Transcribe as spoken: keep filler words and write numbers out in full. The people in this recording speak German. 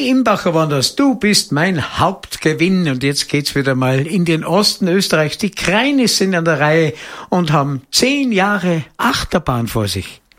Imbacher waren das. Du bist mein Hauptgewinn. Und jetzt geht's wieder mal in den Osten Österreichs. Die Kreinis sind an der Reihe und haben zehn Jahre Achterbahn vor sich.